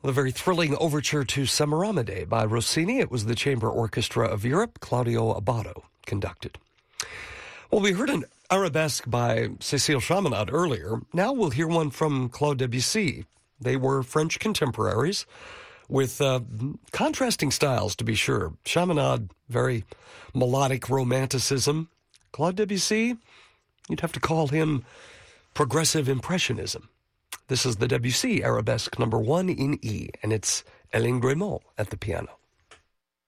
The very thrilling overture to Semiramide by Rossini. It was the Chamber Orchestra of Europe. Claudio Abbado conducted. Well, we heard an arabesque by Cécile Chaminade earlier. Now we'll hear one from Claude Debussy. They were French contemporaries with contrasting styles, to be sure. Chaminade, very melodic romanticism. Claude Debussy, you'd have to call him progressive impressionism. This is the Debussy Arabesque No. 1 in E, and it's Hélène Grémont at the piano.